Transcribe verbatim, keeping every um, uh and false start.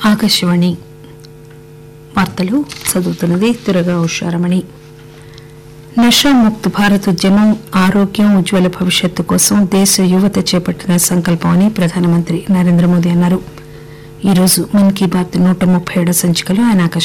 ఆకాశవాణి వార్తలు చదువుతున్నది దుర్గా ఉషారమణి. నషాముక్త్ భారత్ ఉద్యమం ఆరోగ్యం ఉజ్వల భవిష్యత్తు కోసం దేశ యువత చేపట్టిన సంకల్పం అని ప్రధానమంత్రి నరేంద్ర మోదీ అన్నారు. ఈరోజు మన్ కీ బాత్ నూట ముప్పై ఏడో సంచికలో ఆయన ఆకాశవాణి